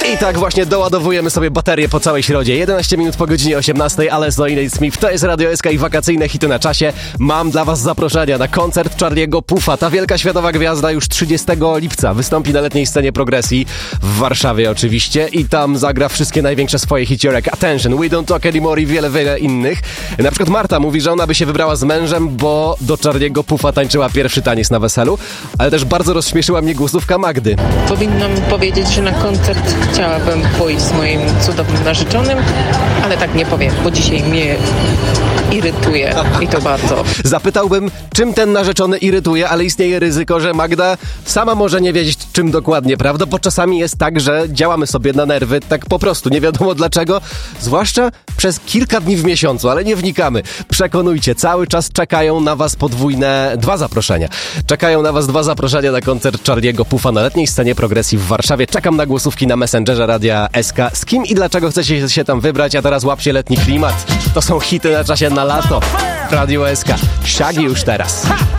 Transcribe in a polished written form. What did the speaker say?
I tak właśnie doładowujemy sobie baterię po całej środzie. 11 minut po godzinie 18, ale z Nate Smith. To jest Radio SK i wakacyjne hity na czasie. Mam dla was zaproszenia na koncert Charlie'ego Puffa. Ta wielka światowa gwiazda już 30 lipca wystąpi na letniej scenie Progresji w Warszawie oczywiście i tam zagra wszystkie największe swoje hiciorek. Attention, We Don't Talk Anymore i wiele innych. Na przykład Marta mówi, że ona by się wybrała z mężem, bo do Charlie'ego Puffa tańczyła pierwszy taniec na weselu, ale też bardzo rozśmieszyła mnie głosówka Magdy. Powinnam powiedzieć, że na koncert chciałabym pójść z moim cudownym narzeczonym, ale tak nie powiem, bo dzisiaj mnie irytuje i to bardzo. Zapytałbym, czym ten narzeczony irytuje, ale istnieje ryzyko, że Magda sama może nie wiedzieć, czym dokładnie, prawda? Bo czasami jest tak, że działamy sobie na nerwy tak po prostu, nie wiadomo dlaczego, zwłaszcza przez kilka dni w miesiącu, ale nie wnikamy. Przekonujcie, cały czas czekają na was dwa zaproszenia. Czekają na was 2 zaproszenia na koncert Charlie'ego Puffa na letniej scenie Progresji w Warszawie. Czekam na głosówki na Messengerze Radia SK. Z kim i dlaczego chcecie się tam wybrać? A teraz łapcie letni klimat. To są hity na czasie na lato. Radio SK. Shaggy już teraz.